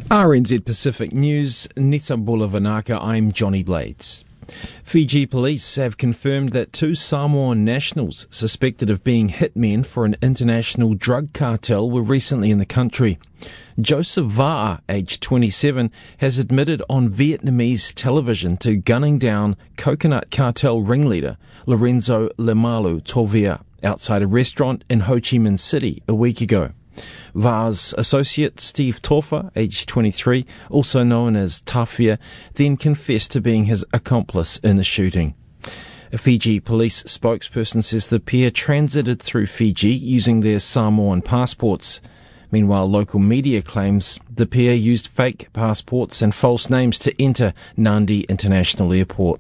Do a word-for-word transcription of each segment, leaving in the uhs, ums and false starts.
R N Z Pacific News, Nisa Bulavanaka, I'm Johnny Blades. Fiji police have confirmed that two Samoan nationals suspected of being hitmen for an international drug cartel were recently in the country. Joseph Va'a, aged twenty-seven, has admitted on Vietnamese television to gunning down coconut cartel ringleader Lorenzo Lemalu Tovia outside a restaurant in Ho Chi Minh City a week ago. Va'a's associate, Steve Torfa, aged twenty-three, also known as Tafia, then confessed to being his accomplice in the shooting. A Fiji police spokesperson says the pair transited through Fiji using their Samoan passports. Meanwhile, local media claims the pair used fake passports and false names to enter Nadi International Airport.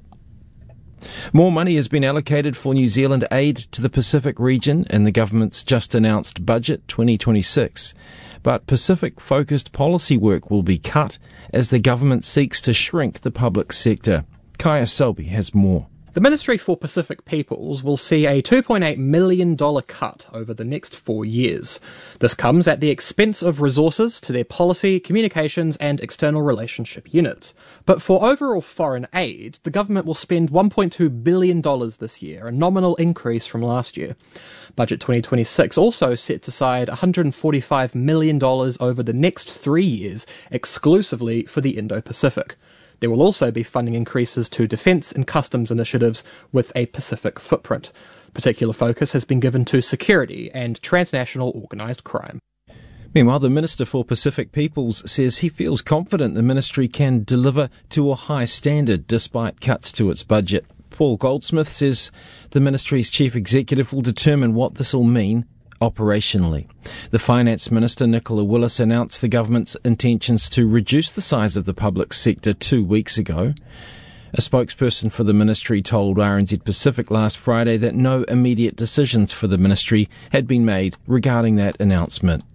More money has been allocated for New Zealand aid to the Pacific region in the government's just-announced budget twenty twenty-six. But Pacific-focused policy work will be cut as the government seeks to shrink the public sector. Kaya Selby has more. The Ministry for Pacific Peoples will see a two point eight million dollars cut over the next four years. This comes at the expense of resources to their policy, communications and external relationship units. But for overall foreign aid, the government will spend one point two billion dollars this year, a nominal increase from last year. Budget twenty twenty-six also sets aside one hundred forty-five million dollars over the next three years exclusively for the Indo-Pacific. There will also be funding increases to defence and customs initiatives with a Pacific footprint. Particular focus has been given to security and transnational organised crime. Meanwhile, the Minister for Pacific Peoples says he feels confident the ministry can deliver to a high standard despite cuts to its budget. Paul Goldsmith says the ministry's chief executive will determine what this will mean operationally. The Finance Minister, Nicola Willis, announced the government's intentions to reduce the size of the public sector two weeks ago. A spokesperson for the ministry told R N Z Pacific last Friday that no immediate decisions for the ministry had been made regarding that announcement.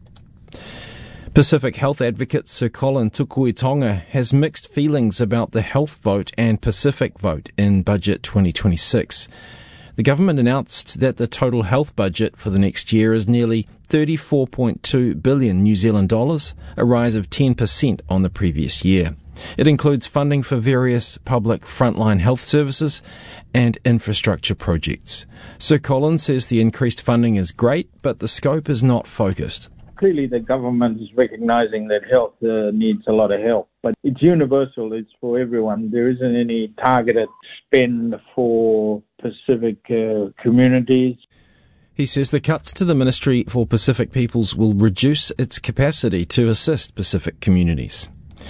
Pacific health advocate Sir Colin Tukuitonga has mixed feelings about the health vote and Pacific vote in Budget twenty twenty-six. The government announced that the total health budget for the next year is nearly thirty-four point two billion New Zealand dollars, a rise of ten percent on the previous year. It includes funding for various public frontline health services and infrastructure projects. Sir Colin says the increased funding is great, but the scope is not focused. Clearly the government is recognising that health uh, needs a lot of help, but it's universal, it's for everyone. There isn't any targeted spend for Pacific uh, communities. He says the cuts to the Ministry for Pacific Peoples will reduce its capacity to assist Pacific communities.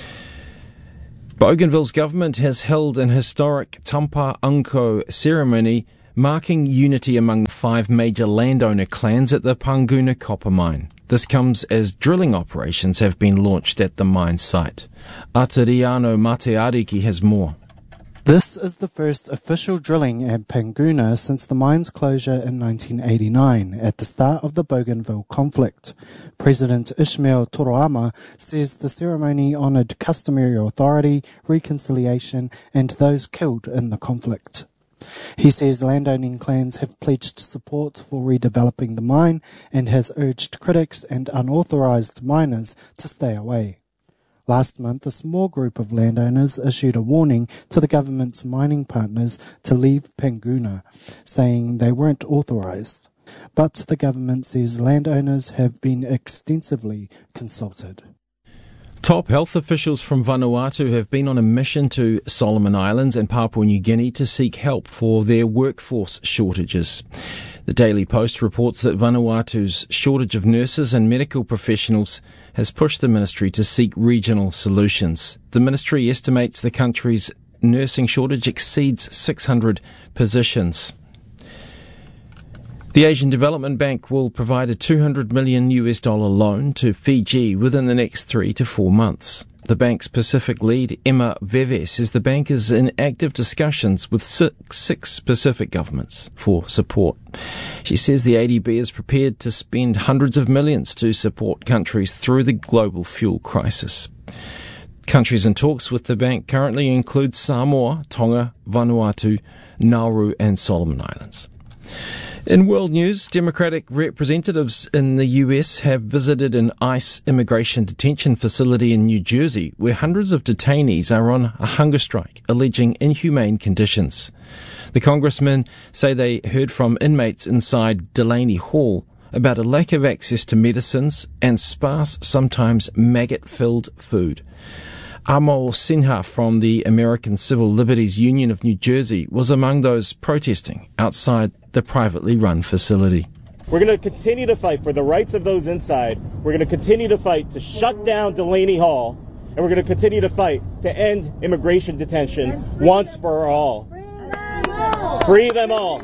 Bougainville's government has held an historic Tampa Unko ceremony marking unity among five major landowner clans at the Panguna copper mine. This comes as drilling operations have been launched at the mine site. Atariano Mateariki has more. This is the first official drilling at Panguna since the mine's closure in nineteen eighty-nine, at the start of the Bougainville conflict. President Ismail Toroama says the ceremony honoured customary authority, reconciliation, and those killed in the conflict. He says landowning clans have pledged support for redeveloping the mine and has urged critics and unauthorised miners to stay away. Last month, a small group of landowners issued a warning to the government's mining partners to leave Panguna, saying they weren't authorised. But the government says landowners have been extensively consulted. Top health officials from Vanuatu have been on a mission to Solomon Islands and Papua New Guinea to seek help for their workforce shortages. The Daily Post reports that Vanuatu's shortage of nurses and medical professionals has pushed the ministry to seek regional solutions. The ministry estimates the country's nursing shortage exceeds six hundred positions. The Asian Development Bank will provide a two hundred million US dollar loan to Fiji within the next three to four months. The bank's Pacific lead, Emma Veve, says the bank is in active discussions with six, six Pacific governments for support. She says the A D B is prepared to spend hundreds of millions to support countries through the global fuel crisis. Countries in talks with the bank currently include Samoa, Tonga, Vanuatu, Nauru and Solomon Islands. In world news, Democratic representatives in the U S have visited an ICE immigration detention facility in New Jersey where hundreds of detainees are on a hunger strike, alleging inhumane conditions. The congressmen say they heard from inmates inside Delaney Hall about a lack of access to medicines and sparse, sometimes maggot-filled food. Amol Sinha from the American Civil Liberties Union of New Jersey was among those protesting outside the privately run facility. We're going to continue to fight for the rights of those inside. We're going to continue to fight to shut down Delaney Hall. And we're going to continue to fight to end immigration detention once for all. Free them all.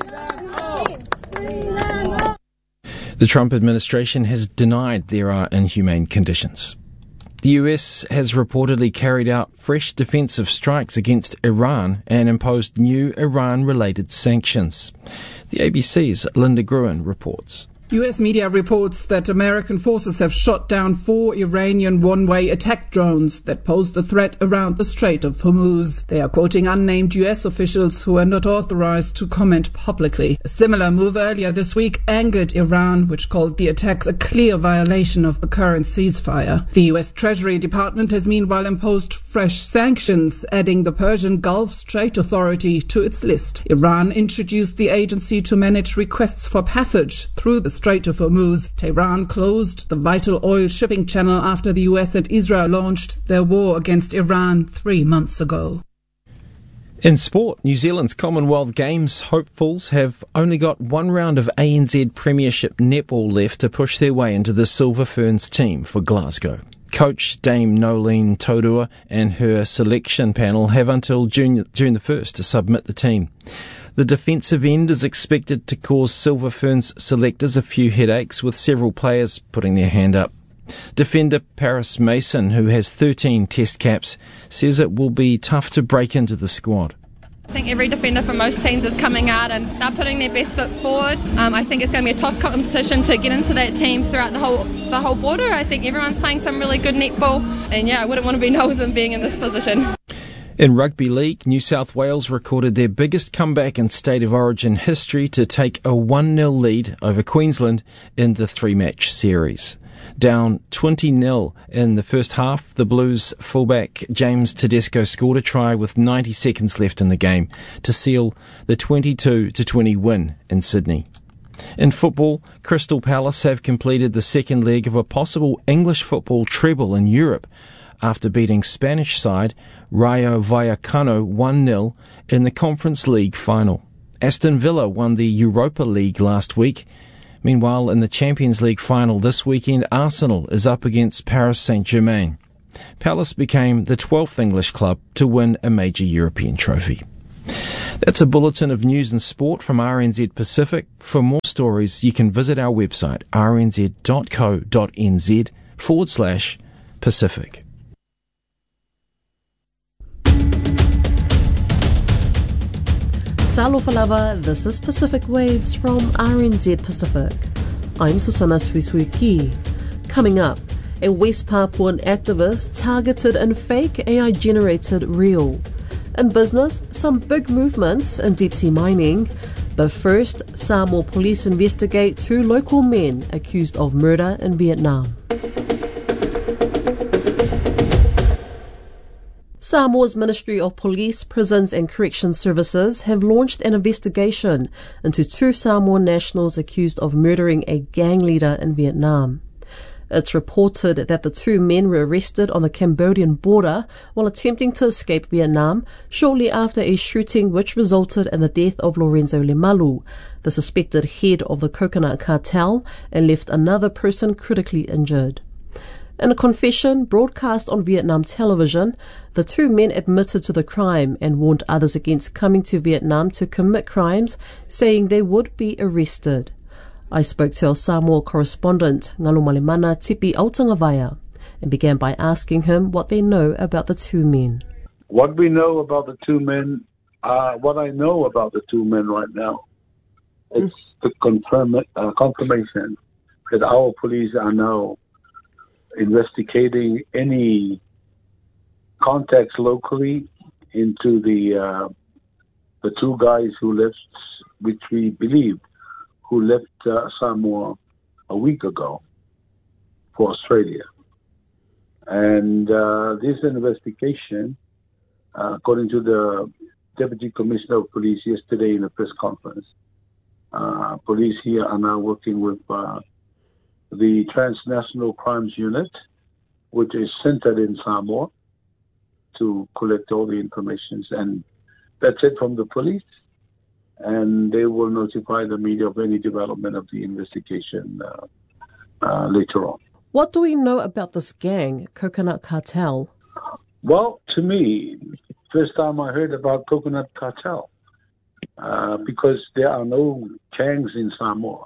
The Trump administration has denied there are inhumane conditions. The U S has reportedly carried out fresh defensive strikes against Iran and imposed new Iran-related sanctions. The A B C's Linda Gruen reports. U S media reports that American forces have shot down four Iranian one-way attack drones that posed a threat around the Strait of Hormuz. They are quoting unnamed U S officials who are not authorized to comment publicly. A similar move earlier this week angered Iran, which called the attacks a clear violation of the current ceasefire. The U S Treasury Department has meanwhile imposed fresh sanctions, adding the Persian Gulf Strait Authority to its list. Iran introduced the agency to manage requests for passage through the Strait of Hormuz. Tehran closed the vital oil shipping channel after the U S and Israel launched their war against Iran three months ago. In sport, New Zealand's Commonwealth Games hopefuls have only got one round of A N Z Premiership netball left to push their way into the Silver Ferns team for Glasgow. Coach Dame Nolene Taurua and her selection panel have until June, June the first to submit the team. The defensive end is expected to cause Silver Ferns selectors a few headaches, with several players putting their hand up. Defender Paris Mason, who has thirteen test caps, says it will be tough to break into the squad. I think every defender for most teams is coming out and they're putting their best foot forward. Um, I think it's going to be a tough competition to get into that team throughout the whole the whole border. I think everyone's playing some really good netball, and yeah, I wouldn't want to be Nosen being in this position. In rugby league, New South Wales recorded their biggest comeback in State of Origin history to take a one nil lead over Queensland in the three-match series. Down twenty nil in the first half, the Blues fullback James Tedesco scored a try with ninety seconds left in the game to seal the twenty-two to twenty win in Sydney. In football, Crystal Palace have completed the second leg of a possible English football treble in Europe after beating Spanish side Rayo Vallecano one nil in the Conference League final. Aston Villa won the Europa League last week. Meanwhile, in the Champions League final this weekend, Arsenal is up against Paris Saint-Germain. Palace became the twelfth English club to win a major European trophy. That's a bulletin of news and sport from R N Z Pacific. For more stories, you can visit our website, rnz.co.nz forward slash Pacific. Aloha lava, this is Pacific Waves from R N Z Pacific. I'm Susana Suisuiki. Coming up, a West Papuan activist targeted in fake A I-generated reel. In business, some big movements in deep-sea mining. But first, Samoa police investigate two local men accused of murder in Vietnam. Samoa's Ministry of Police, Prisons and Corrections Services have launched an investigation into two Samoan nationals accused of murdering a gang leader in Vietnam. It's reported that the two men were arrested on the Cambodian border while attempting to escape Vietnam shortly after a shooting which resulted in the death of Lorenzo Lemalu, the suspected head of the coconut cartel, and left another person critically injured. In a confession broadcast on Vietnam television, the two men admitted to the crime and warned others against coming to Vietnam to commit crimes, saying they would be arrested. I spoke to our Samoa correspondent, Ngalumalemana Tipi Autangavaia, and began by asking him what they know about the two men. What we know about the two men, uh, what I know about the two men right now, it's the confirm, uh, confirmation that our police are now investigating any contacts locally into the uh, the two guys who left, which we believe who left uh, Samoa a week ago for Australia. And uh, this investigation, uh, according to the Deputy Commissioner of Police yesterday in a press conference, uh, police here are now working with uh, the Transnational Crimes Unit, which is centered in Samoa, to collect all the information. And that's it from the police. And they will notify the media of any development of the investigation uh, uh, later on. What do we know about this gang, Coconut Cartel? Well, to me, first time I heard about Coconut Cartel, uh, because there are no gangs in Samoa,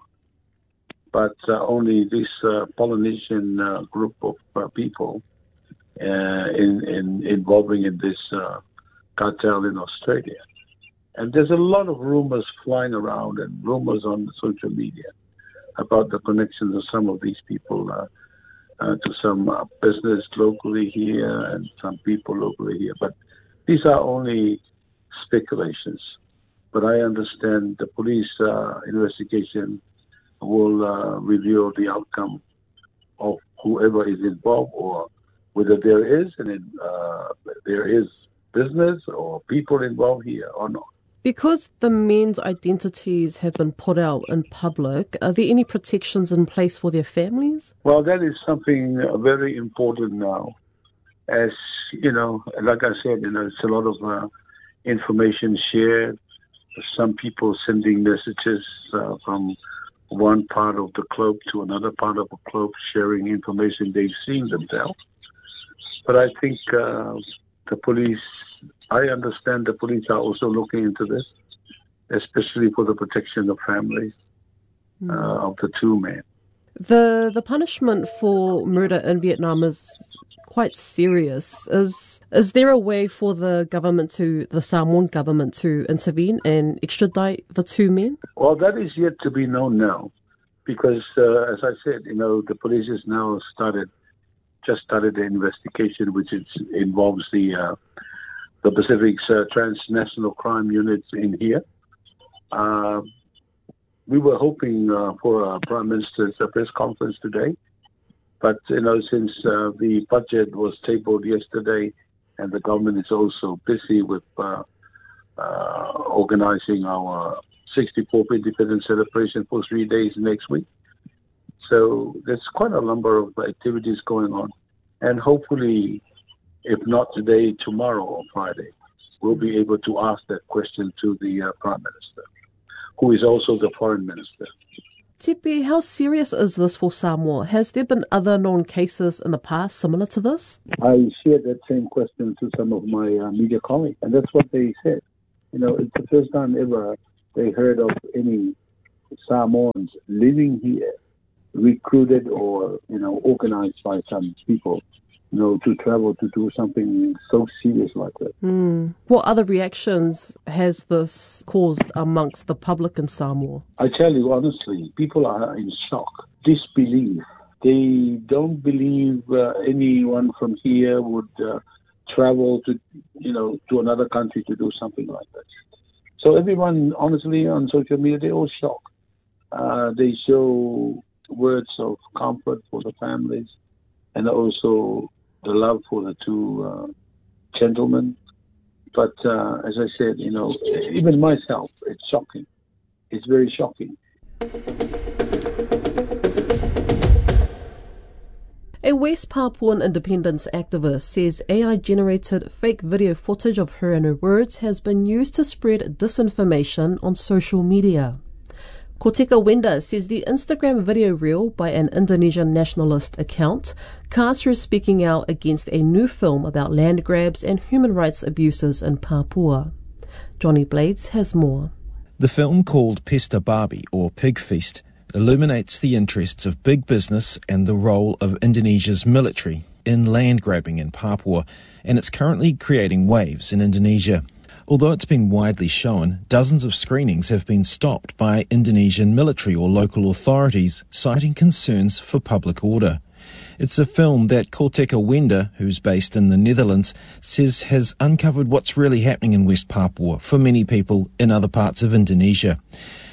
but uh, only this uh, Polynesian uh, group of uh, people uh, in, in involving in this uh, cartel in Australia. And there's a lot of rumors flying around and rumors on social media about the connections of some of these people uh, uh, to some uh, business locally here and some people locally here. But these are only speculations. But I understand the police uh, investigation will uh, reveal the outcome of whoever is involved, or whether there is and uh, there is business or people involved here or not. Because the men's identities have been put out in public, are there any protections in place for their families? Well, that is something very important now. As, you know, like I said, you know, it's a lot of uh, information shared. Some people sending messages uh, from one part of the globe to another part of the globe, sharing information they've seen themselves. But I think uh, the police, I understand the police are also looking into this, especially for the protection of families mm. uh, of the two men. The the punishment for murder in Vietnam is quite serious. Is is there a way for the government to, the Samoan government to intervene and extradite the two men? Well, that is yet to be known now, because uh, as I said, you know, the police has now started, just started the investigation, which is, involves the uh, the Pacific's uh, transnational crime units in here. Uh, we were hoping uh, for a Prime Minister's uh, press conference today, but, you know, since uh, the budget was tabled yesterday and the government is also busy with uh, uh, organizing our sixty-fourth Independence celebration for three days next week. So there's quite a number of activities going on, and hopefully, if not today, tomorrow or Friday, we'll be able to ask that question to the uh, Prime Minister, who is also the Foreign Minister. Tipi, how serious is this for Samoa? Has there been other known cases in the past similar to this? I shared that same question to some of my uh, media colleagues, and that's what they said. You know, it's the first time ever they heard of any Samoans living here, recruited or, you know, organized by some people, you know, to travel to do something so serious like that. Mm. What other reactions has this caused amongst the public in Samoa? I tell you honestly, people are in shock, disbelief. They don't believe uh, anyone from here would uh, travel to, you know, to another country to do something like that. So everyone, honestly, on social media, they're all shocked. Uh, they show words of comfort for the families, and also the love for the two uh, gentlemen. But uh, as I said, you know, even myself, it's shocking. It's very shocking. A West Papuan independence activist says A I-generated fake video footage of her and her words has been used to spread disinformation on social media. Koteka Wenda says the Instagram video reel by an Indonesian nationalist account casts her speaking out against a new film about land grabs and human rights abuses in Papua. Johnny Blades has more. The film, called Pesta Barbie, or Pig Feast, illuminates the interests of big business and the role of Indonesia's military in land grabbing in Papua, and it's currently creating waves in Indonesia. Although it's been widely shown, dozens of screenings have been stopped by Indonesian military or local authorities, citing concerns for public order. It's a film that Koteka Wenda, who's based in the Netherlands, says has uncovered what's really happening in West Papua for many people in other parts of Indonesia.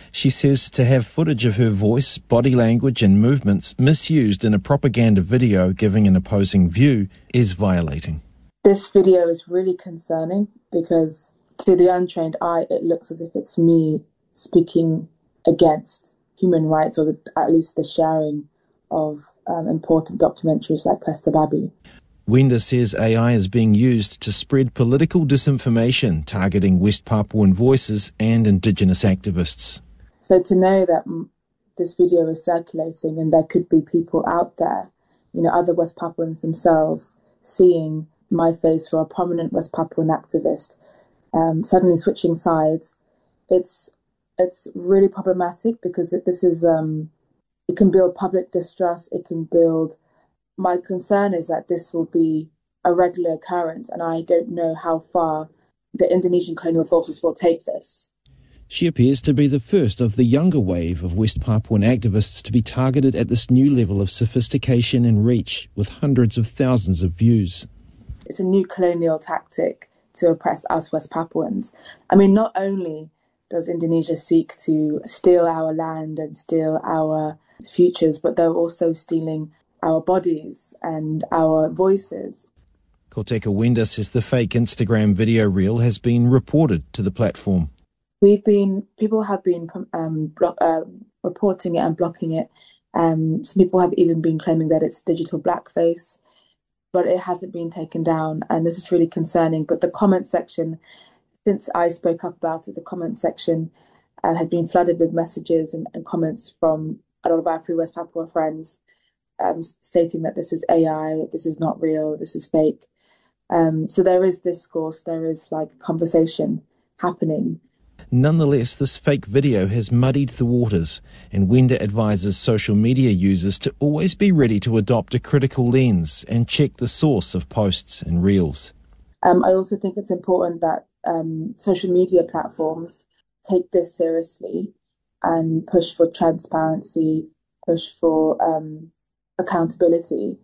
She says to have footage of her voice, body language and movements misused in a propaganda video giving an opposing view is violating. This video is really concerning because to the untrained eye, it looks as if it's me speaking against human rights, or the, at least the sharing of um, important documentaries like Pester Babi. Wenda says A I is being used to spread political disinformation targeting West Papuan voices and Indigenous activists. So to know that this video is circulating and there could be people out there, you know, other West Papuans themselves, seeing my face for a prominent West Papuan activist, um, suddenly switching sides, it's it's really problematic because it, this is um, it can build public distrust. It can build. My concern is that this will be a regular occurrence, and I don't know how far the Indonesian colonial forces will take this. She appears to be the first of the younger wave of West Papuan activists to be targeted at this new level of sophistication and reach, with hundreds of thousands of views. It's a new colonial tactic to oppress us West Papuans. I mean, not only does Indonesia seek to steal our land and steal our futures, but they're also stealing our bodies and our voices. Koteka Wenda says the fake Instagram video reel has been reported to the platform. We've been, people have been um, block, uh, reporting it and blocking it. Um, some people have even been claiming that it's digital blackface, but it hasn't been taken down, and this is really concerning. But the comment section, since I spoke up about it, the comment section uh, has been flooded with messages and, and comments from a lot of our Free West Papua friends, Um, stating that this is A I, this is not real, this is fake. Um, so there is discourse, there is like conversation happening. Nonetheless, this fake video has muddied the waters, and Wenda advises social media users to always be ready to adopt a critical lens and check the source of posts and reels. Um, I also think it's important that um, social media platforms take this seriously and push for transparency, push for um, accountability.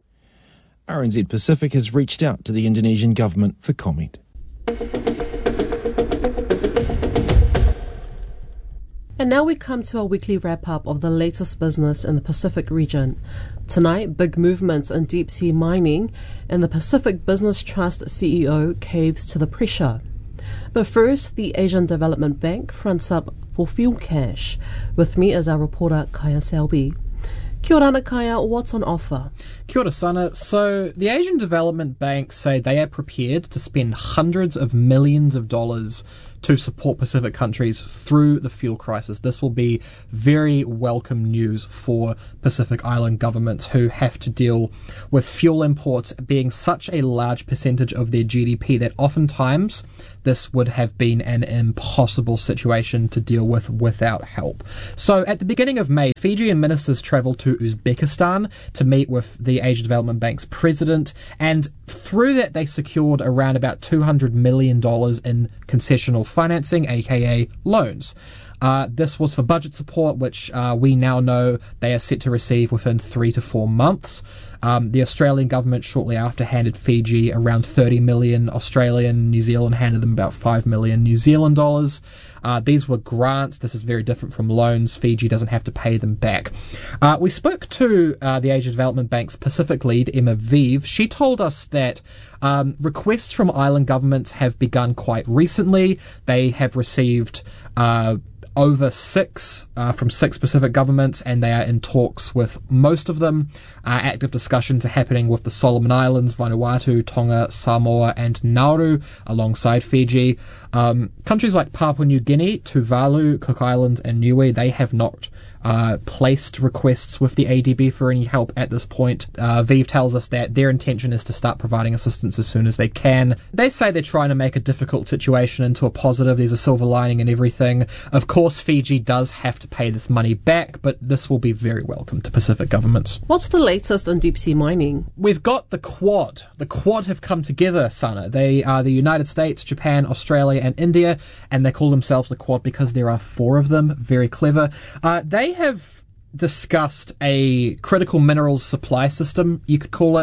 R N Z Pacific has reached out to the Indonesian government for comment. And now we come to our weekly wrap-up of the latest business in the Pacific region. Tonight, big movements in deep-sea mining, and the Pacific Business Trust C E O caves to the pressure. But first, the Asian Development Bank fronts up for fuel cash. With me is our reporter, Kaya Selby. Kia ora, Kaya, what's on offer? Kia ora, Sana. So, the Asian Development Bank say they are prepared to spend hundreds of millions of dollars to support Pacific countries through the fuel crisis. This will be very welcome news for Pacific Island governments who have to deal with fuel imports being such a large percentage of their G D P that oftentimes this would have been an impossible situation to deal with without help. So at the beginning of May, Fijian ministers travelled to Uzbekistan to meet with the Asian Development Bank's president, and through that they secured around about two hundred million dollars in concessional financing, aka loans. Uh, this was for budget support, which uh, we now know they are set to receive within three to four months. Um, the Australian government shortly after handed Fiji around thirty million Australian. New Zealand handed them about five million New Zealand dollars. Uh, these were grants. This is very different from loans. Fiji doesn't have to pay them back. Uh, we spoke to uh, the Asia Development Bank's Pacific lead, Emma Vive. She told us that um, requests from island governments have begun quite recently. They have received Uh, over six uh, from six Pacific governments, and they are in talks with most of them. Uh, active discussions are happening with the Solomon Islands, Vanuatu, Tonga, Samoa, and Nauru, alongside Fiji. Um, countries like Papua New Guinea, Tuvalu, Cook Islands, and Niue, they have not uh, placed requests with the A D B for any help at this point. Uh, Vive tells us that their intention is to start providing assistance as soon as they can. They say they're trying to make a difficult situation into a positive. There's a silver lining in everything. Of course, Fiji does have to pay this money back, but this will be very welcome to Pacific governments. What's the latest in deep-sea mining? We've got the Quad. The Quad have come together, Sana. They are the United States, Japan, Australia, and India, and they call themselves the Quad because there are four of them. Very clever. Uh, they have discussed a critical minerals supply system, you could call it.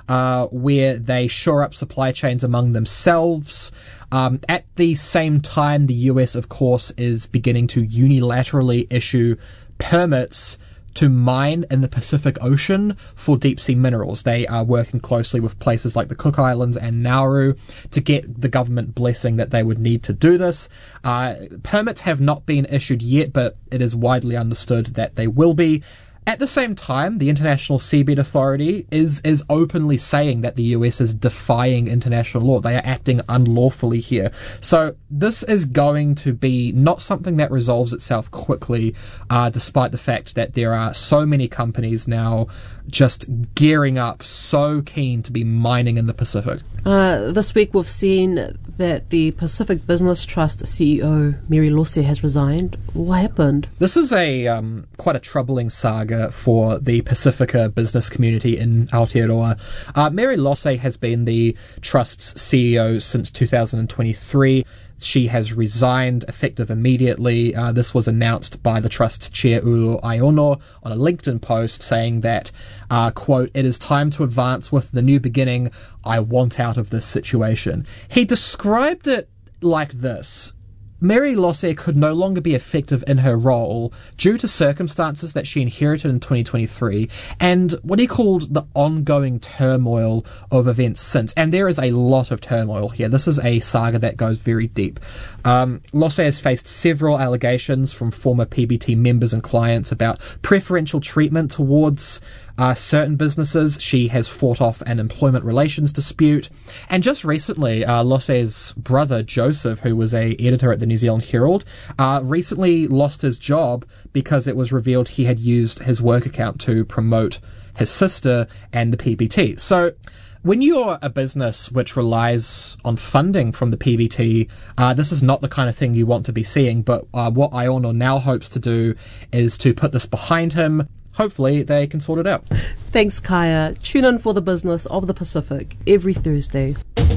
uh, where they shore up supply chains among themselves. Um, at the same time, the U S, of course, is beginning to unilaterally issue permits to mine in the Pacific Ocean for deep-sea minerals. They are working closely with places like the Cook Islands and Nauru to get the government blessing that they would need to do this. Uh, permits have not been issued yet, but it is widely understood that they will be. At the same time, the International Seabed Authority is is openly saying that the U S is defying international law. They are acting unlawfully here. So this is going to be not something that resolves itself quickly, uh, despite the fact that there are so many companies now just gearing up, so keen to be mining in the Pacific. Uh, this week we've seen that the Pacific Business Trust C E O, Mary Losse, has resigned. What happened? This is a um, quite a troubling saga for the Pacifica business community in Aotearoa. Uh, Mary Losse has been the Trust's C E O since two thousand twenty-three. She has resigned effective immediately. Uh, this was announced by the Trust Chair Ulu Aiono on a LinkedIn post saying that, uh, quote, "It is time to advance with the new beginning. I want out of this situation." He described it like this. Mary Losse could no longer be effective in her role due to circumstances that she inherited in twenty twenty-three and what he called the ongoing turmoil of events since. And there is a lot of turmoil here. This is a saga that goes very deep. Um, Losse has faced several allegations from former P B T members and clients about preferential treatment towards Uh, certain businesses. She has fought off an employment relations dispute. And just recently, uh, Losse's brother, Joseph, who was a editor at the New Zealand Herald, uh, recently lost his job because it was revealed he had used his work account to promote his sister and the P B T. So when you're a business which relies on funding from the P B T, uh, this is not the kind of thing you want to be seeing. But uh, what Aiono now hopes to do is to put this behind him. Hopefully they can sort it out. Thanks, Kaya. Tune in for the Business of the Pacific every Thursday.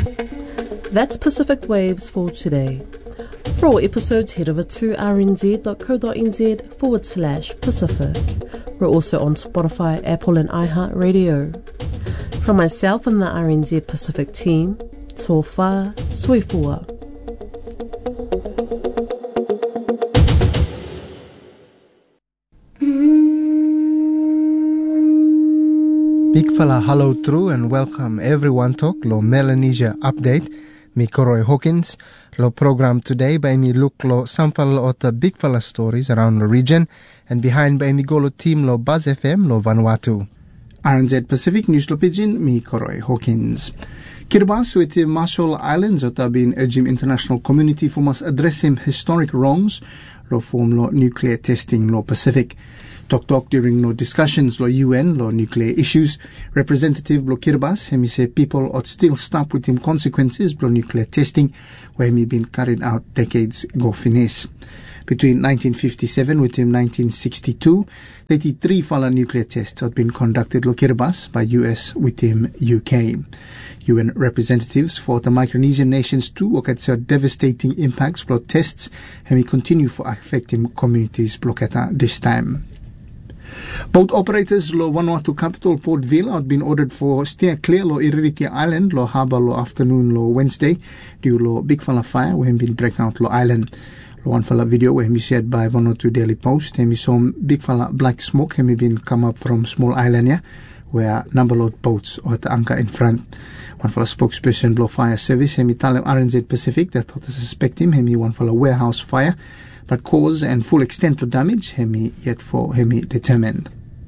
That's Pacific Waves for today. For all episodes, head over to rnz.co.nz forward slash Pacific. We're also on Spotify, Apple and iHeartRadio. From myself and the R N Z Pacific team, tō whā, sui fua. Big fella hello true and welcome everyone talk lo Melanesia update. Mi Koroi Hawkins. Lo program today by me look lo samfal o the big fella stories around the region and behind by me go lo team lo Buzz F M lo Vanuatu. R N Z Pacific News lo Pigeon, mi Koroi Hawkins. Kiribati with the Marshall Islands o tabin urging international community for must address him historic wrongs lo form lo nuclear testing lo Pacific. Talk talk during no discussions lo U N lo nuclear issues. Representative lo Kiribati hemi say people ought still stop with him consequences lo nuclear testing where hemi been carried out decades go finesse. Between nineteen fifty-seven with him nineteen sixty-two, thirty-three fala nuclear tests had been conducted lo Kiribati by U S with him U K. U N representatives for the Micronesian nations too look at devastating impacts lo tests hemi continue for affecting communities blocketa this time. Boat operators lo Vanuatu capital Port Vila had been ordered for steer clear lo Iririki Island lo harbour lo afternoon lo Wednesday due lo big fella fire where been break out lo island. Lo one fella video where he said by Vanuatu Daily Post he saw big fella black smoke he been come up from small island yeah, where number load boats or at the anchor in front. One fella spokesperson lo fire service he tell him R N Z Pacific that thought to suspect him he one fella warehouse fire. But cause and full extent of damage, hemi yet for hemi determined.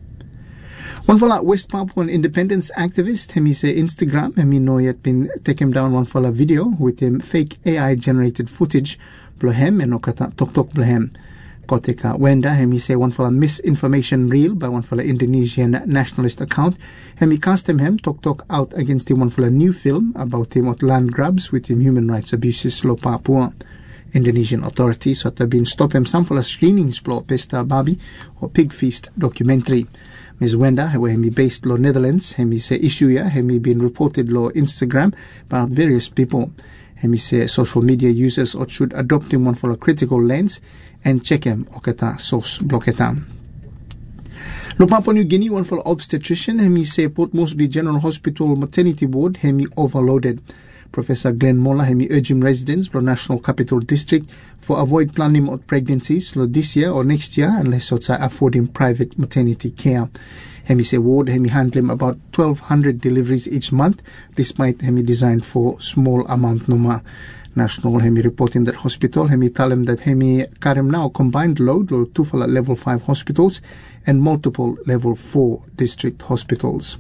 One fella West Papuan independence activist, hemi say Instagram, hemi no yet been taken down one fella video with him fake A I generated footage, blohem and okata tok tok blohem. Koteka Wenda, hemi say one fella misinformation reel by one fella Indonesian nationalist account, hemi cast him hem tok tok out against him one fella new film about him at land grabs with him human rights abuses lo Papua. Indonesian authorities have been stopping some for screenings for Pesta Babi or Pig Feast documentary. Miz Wenda, where he based lo Netherlands, he say issue ya, he been reported lo Instagram about various people. He say social media users ought should adopt him one for a critical lens and check him okata source blocketa. Lo Papua New Guinea, one for obstetrician, hemi say Port Moresby General Hospital maternity ward, hemi overloaded. Professor Glenn Mola, hemi urging residents, lo National Capital District, for avoid planning of pregnancies, lo this year or next year, unless outside affording private maternity care. Hemi say ward, hemi handling about twelve hundred deliveries each month, despite hemi designed for small amount numa. National hemi reporting that hospital, hemi tell him that hemi karem now combined load, lo tufala level five hospitals, and multiple level four district hospitals.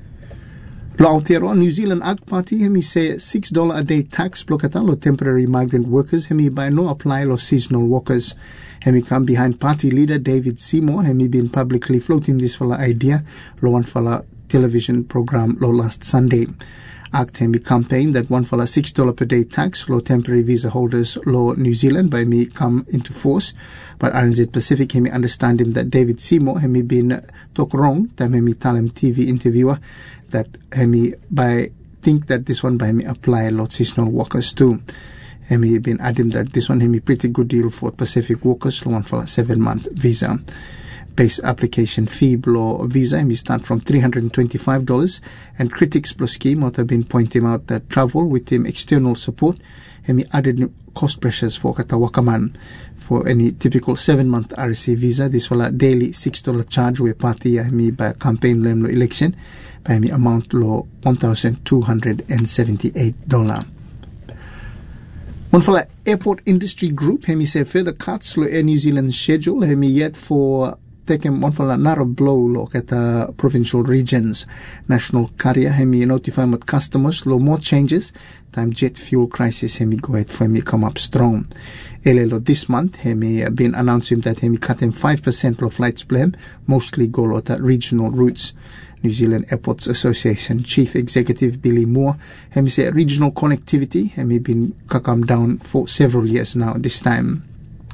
Lo Aotearoa, New Zealand Ag Party, hemi say six dollars a day tax blokata lo temporary migrant workers, hemi by no apply lo seasonal workers. Hemi come behind party leader David Seymour, hemi been publicly floating this fala idea, lo one fala television program lo last Sunday. Act hemi campaign that one fala six dollars per day tax lo temporary visa holders lo New Zealand by me come into force. But R N Z Pacific hemi understand him that David Seymour hemi been talk wrong, time hemi tell him T V interviewer that hemi by think that this one by hemi apply a lot seasonal workers too. Hemi been adding that this one hemi pretty good deal for Pacific workers, one for a seven month visa. Base application fee below visa hemi start from three hundred twenty-five dollars, and critics plus scheme have been pointing out that travel with him external support hemi added cost pressures for kata wakaman. For any typical seven month R C visa, this will a daily six dollars charge we party hemi by campaign lemlo election by hemi amount lo one thousand two hundred seventy-eight dollars. One for airport industry group, hemi say further cuts lo Air New Zealand schedule, hemi yet for taking one for another blow lo at the provincial regions. National carrier hemi notify with customers lo more changes, time jet fuel crisis hemi go ahead for hemi come up strong. Elelo this month hemi been announcing that hemi cutting five percent of flights blame, mostly go lo at regional routes. New Zealand Airports Association Chief Executive Billy Moore, hemi say regional connectivity hemi been come down for several years now this time.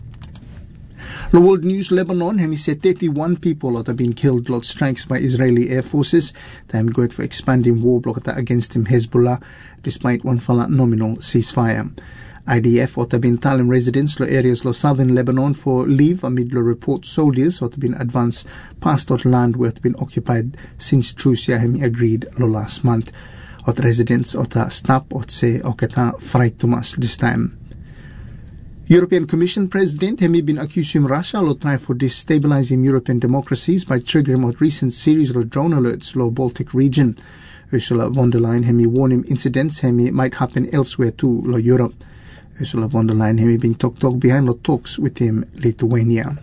The World News Lebanon, hemi say thirty-one people have been killed lot strikes by Israeli air forces. Time good for expanding war block against him Hezbollah, despite one fala nominal ceasefire. I D F have been telling residents lo areas lo southern Lebanon for leave amid lo report soldiers have been advanced past that land where have been occupied since Trucia hemi agreed lo last month. Ot residents ota stop ot say oketa fright to us this time. European Commission President hemi been accusing Russia lo try for destabilizing European democracies by triggering a recent series of drone alerts lo Baltic region. Ursula von der Leyen hemi warn him incidents hemi might happen elsewhere too lo Europe. Ursula von der Leyen hemi been talk talk behind lo talks with him Lithuania.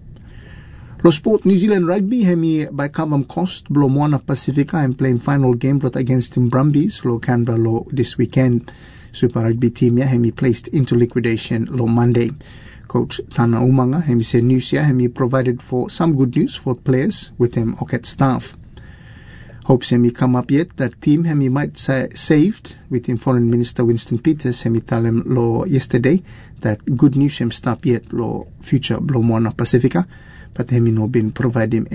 Lo sport New Zealand rugby hemi by Kabam Coast blo Moana Pacifica and playing final game brought against him Brumbies lo Canberra lo this weekend. Super Rugby team ya hemi placed into liquidation lo Monday. Coach Tana Umanga hemi say news ya hemi provided for some good news for players with him Oket staff. Hopes hemi come up yet that team hemi might say saved with him Foreign Minister Winston Peters hemi tell him lo yesterday that good news him stop yet lo future blo Moana Pacifica, but hemi no been provide him